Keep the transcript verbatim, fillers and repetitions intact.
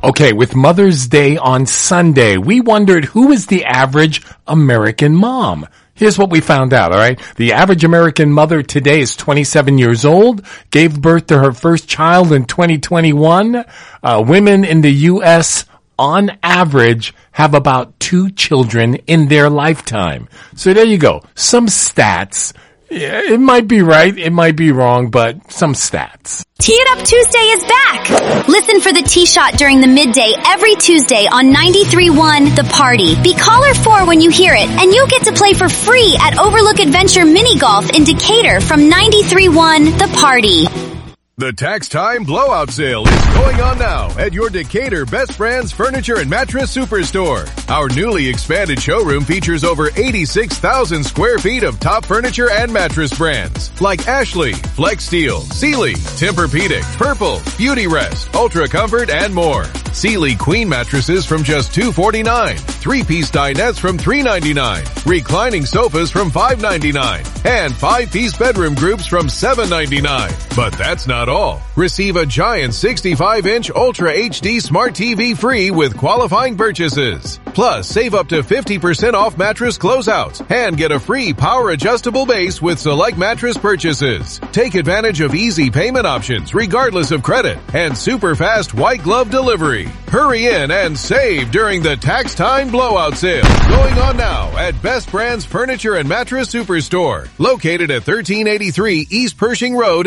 Okay, with Mother's Day on Sunday, we wondered who is the average American mom. Here's what we found out, all right? The average American mother today is twenty-seven years old, gave birth to her first child in twenty twenty-one. Uh, women in the U S, on average, have about two children in their lifetime. So there you go. Some stats. Yeah, it might be right, it might be wrong, but some stats. Tee It Up Tuesday is back! Listen for the Tee Shot during the midday every Tuesday on ninety-three point one The Party. Be caller four when you hear it, and you'll get to play for free at Overlook Adventure Mini Golf in Decatur from ninety-three point one The Party. The Tax Time Blowout Sale is going on now at your Decatur Best Brands Furniture and Mattress Superstore. Our newly expanded showroom features over eighty-six thousand square feet of top furniture and mattress brands like Ashley, Flex Steel, Sealy, Tempur-Pedic, Purple, Beauty Rest, Ultra Comfort, and more. Sealy Queen mattresses from just two forty-nine, three-piece dinettes from three ninety-nine, reclining sofas from five ninety-nine, and five-piece bedroom groups from seven ninety-nine. But that's not all. Receive a giant sixty-five inch Ultra H D Smart T V free with qualifying purchases. Plus, save up to fifty percent off mattress closeouts and get a free power adjustable base with select mattress purchases. Take advantage of easy payment options regardless of credit and super fast white glove delivery. Hurry in and save during the Tax Time Blowout Sale. Going on now at Best Brands Furniture and Mattress Superstore, located at thirteen eighty-three East Pershing Road